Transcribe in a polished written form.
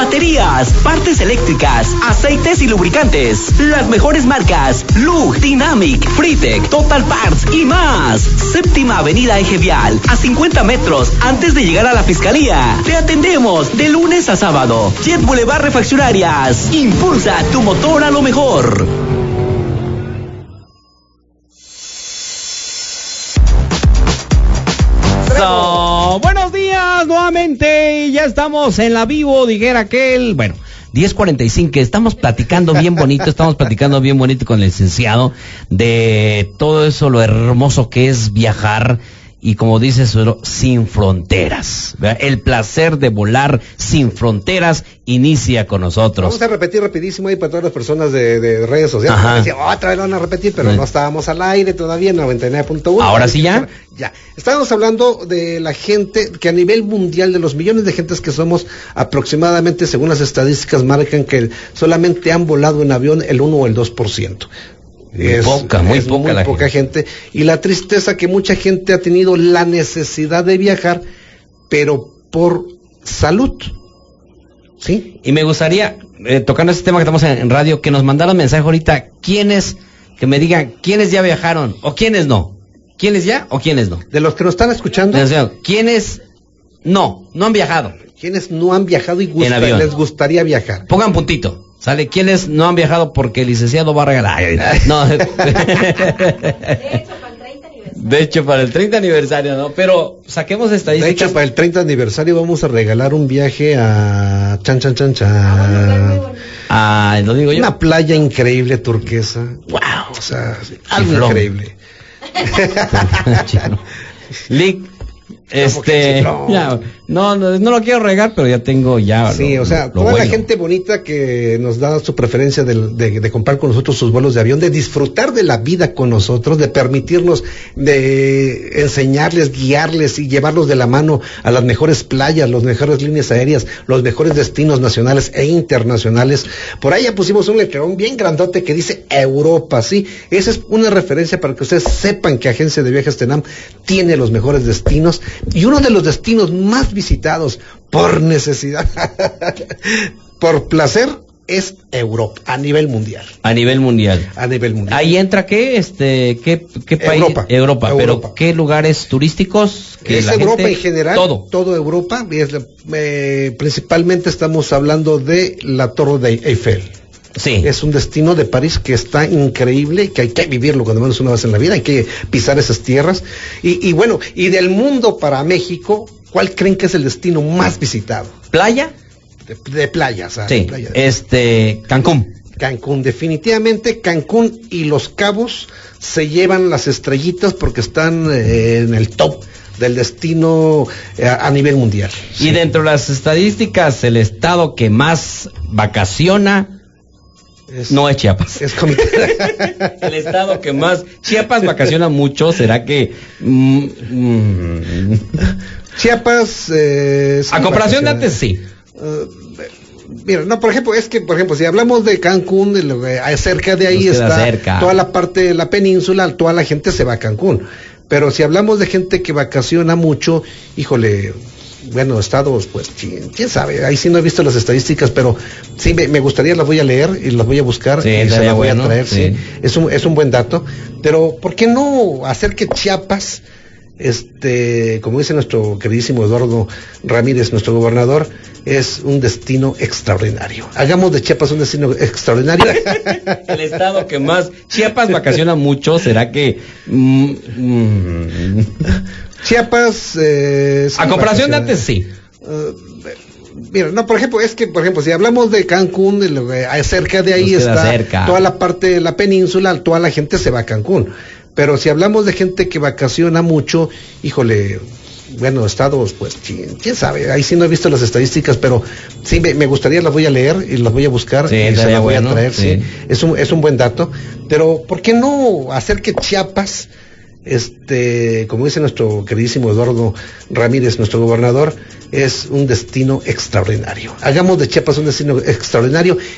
baterías, partes eléctricas, aceites y lubricantes. Las mejores marcas: Lug, Dynamic, Fritec, Total Parts y más. Séptima Avenida Eje Vial, a 50 metros antes de llegar a la Fiscalía. Te atendemos de lunes a sábado. Jet Boulevard Refaccionarias. Impulsa tu motor a lo mejor. Buenos días nuevamente, ya estamos en la vivo, dijera aquel, 10:45, estamos platicando bien bonito con el licenciado de todo eso, lo hermoso que es viajar y, como dice Suero, sin fronteras, ¿verdad? El placer de volar sin fronteras inicia con nosotros. Vamos a repetir rapidísimo ahí para todas las personas de redes sociales. Decía, otra vez lo van a repetir, pero no estábamos al aire todavía en 99.1. Ahora sí ya. Ya. Estábamos hablando de la gente que a nivel mundial, de los millones de gentes que somos, aproximadamente, según las estadísticas, marcan que solamente han volado en avión el 1 o el 2%. Muy poca gente. Y la tristeza que mucha gente ha tenido la necesidad de viajar, pero por salud. ¿Sí? Y me gustaría, tocando este tema que estamos en radio, que nos mandaran mensaje ahorita, que me digan quiénes ya viajaron o quiénes no. ¿Quiénes ya o quiénes no? De los que nos están escuchando. ¿Quiénes no han viajado? ¿Quiénes no han viajado y les gustaría viajar? Pongan puntito. ¿Sale? ¿Quiénes no han viajado porque el licenciado va a regalar? No. De hecho, para el 30 aniversario, ¿no? Pero saquemos estadísticas. De hecho, para el 30 aniversario vamos a regalar un viaje a lo digo yo. Una playa increíble turquesa. Wow. O sea, algo increíble. Lick. No lo quiero regar, pero ya tengo ya. Sí, toda la gente bonita que nos da su preferencia de comprar con nosotros sus vuelos de avión, de disfrutar de la vida con nosotros, de permitirnos, de enseñarles, guiarles y llevarlos de la mano a las mejores playas, las mejores líneas aéreas, los mejores destinos nacionales e internacionales. Por ahí ya pusimos un letrerón bien grandote que dice Europa, ¿sí? Esa es una referencia para que ustedes sepan que Agencia de Viajes TENAM tiene los mejores destinos. Y uno de los destinos más visitados por necesidad, por placer, es Europa, a nivel mundial. Ahí entra ¿qué país? Europa. Pero ¿qué lugares turísticos? Es Europa en general. Todo Europa. Principalmente estamos hablando de la Torre de Eiffel. Sí. Es un destino de París que está increíble, que hay que vivirlo cuando menos una vez en la vida, hay que pisar esas tierras. Y del mundo para México, ¿cuál creen que es el destino más visitado? ¿Playa? De playa, ¿sabes? Sí. Playa Cancún. Cancún, definitivamente Cancún y Los Cabos se llevan las estrellitas porque están en el top del destino a nivel mundial. Y dentro de las estadísticas, el estado que más vacaciona no es Chiapas. El estado que más Chiapas vacaciona mucho, ¿será que Chiapas a comparación de antes sí? Por ejemplo, si hablamos de Cancún, cerca de ahí está toda la parte de la península, toda la gente se va a Cancún. Pero si hablamos de gente que vacaciona mucho, híjole, estados, pues, quién sabe, ahí sí no he visto las estadísticas, pero sí me gustaría, las voy a leer y las voy a buscar y se las voy a traer, sí. Es un buen dato, pero ¿por qué no hacer que Chiapas, como dice nuestro queridísimo Eduardo Ramírez, nuestro gobernador, es un destino extraordinario? Hagamos de Chiapas un destino extraordinario. El estado que más Chiapas vacaciona mucho, ¿será que Chiapas a comparación de antes sí? Por ejemplo, si hablamos de Cancún, cerca de ahí está toda la parte de la península, toda la gente se va a Cancún. Pero si hablamos de gente que vacaciona mucho, híjole, estados, pues, quién sabe, ahí sí no he visto las estadísticas, pero sí me gustaría, las voy a leer y las voy a buscar y se las voy a traer, sí. Es un buen dato, pero ¿por qué no hacer que Chiapas, como dice nuestro queridísimo Eduardo Ramírez, nuestro gobernador, es un destino extraordinario? Hagamos de Chiapas un destino extraordinario